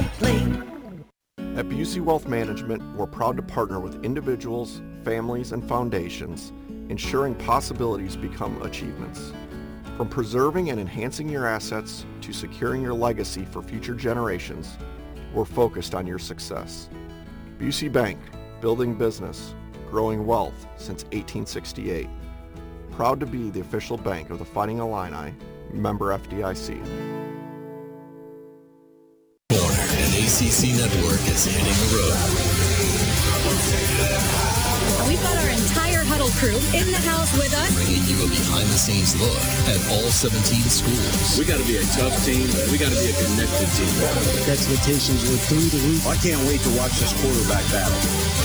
tightly. At Busey Wealth Management, we're proud to partner with individuals, families, and foundations, ensuring possibilities become achievements. From preserving and enhancing your assets to securing your legacy for future generations, we're focused on your success. Busey Bank, building business, growing wealth since 1868. Proud to be the official bank of the Fighting Illini, member FDIC. An ACC network is hitting the road. We've got our entire Huddle crew in the house with us, Bringing you a behind-the-scenes look at all 17 schools. We got to be a tough team. We got to be a connected team. The expectations were through the roof. I can't wait to watch this quarterback battle.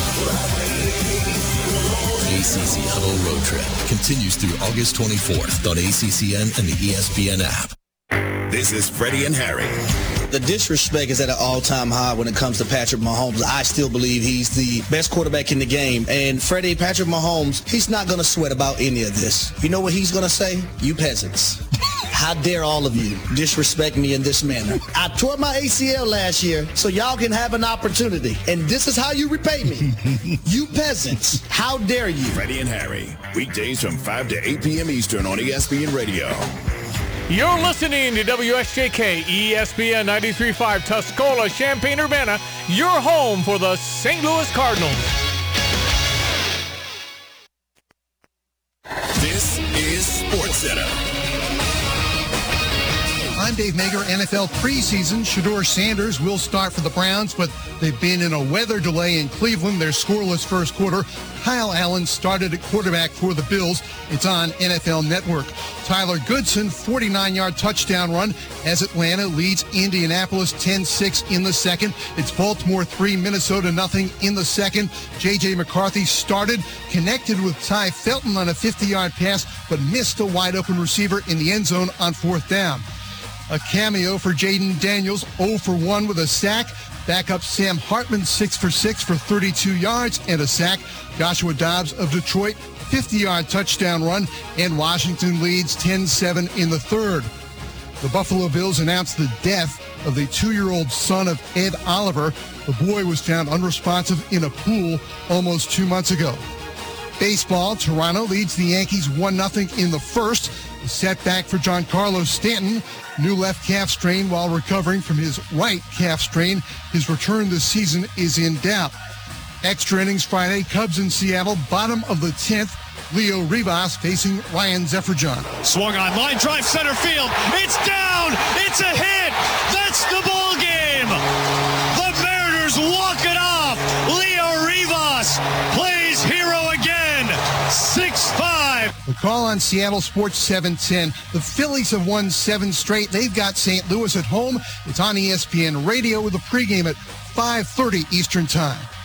ACC Huddle Road Trip continues through August 24th on ACCN and the ESPN app. This is Freddie and Harry. The disrespect is at an all-time high when it comes to Patrick Mahomes. I still believe he's the best quarterback in the game. And Patrick Mahomes, he's not going to sweat about any of this. You know what he's going to say? You peasants. How dare all of you disrespect me in this manner? I tore my ACL last year so y'all can have an opportunity. And this is how you repay me. You peasants. How dare you? Freddie and Harry. Weekdays from 5 to 8 p.m. Eastern on ESPN Radio. You're listening to WSJK ESPN 93.5 Tuscola, Champaign-Urbana, your home for the St. Louis Cardinals. This is SportsCenter. I'm Dave Mager. NFL preseason. Shedeur Sanders will start for the Browns, but they've been in a weather delay in Cleveland. Their scoreless first quarter. Kyle Allen started at quarterback for the Bills. It's on NFL Network. Tyler Goodson, 49-yard touchdown run as Atlanta leads Indianapolis 10-6 in the second. It's Baltimore 3, Minnesota 0 in the second. J.J. McCarthy started, connected with Ty Felton on a 50-yard pass, but missed a wide-open receiver in the end zone on fourth down. A cameo for Jaden Daniels, 0 for 1 with a sack. Backup Sam Hartman, 6 for 6 for 32 yards and a sack. Joshua Dobbs of Detroit, 50-yard touchdown run. And Washington leads 10-7 in the third. The Buffalo Bills announced the death of the 2-year-old son of Ed Oliver. The boy was found unresponsive in a pool almost 2 months ago. Baseball, Toronto leads the Yankees 1-0 in the first. A setback for Giancarlo Stanton. New left calf strain while recovering from his right calf strain. His return this season is in doubt. Extra innings Friday, Cubs in Seattle, bottom of the 10th. Leo Rivas facing Ryan Zefferjon. Swung on, line drive center field. It's down! It's a hit! That's the ball game! The Mariners walk it off! Leo Rivas plays hero again! 6-5. The call on Seattle Sports 710. The Phillies have won 7 straight. They've got St. Louis at home. It's on ESPN Radio with a pregame at 5:30 Eastern Time.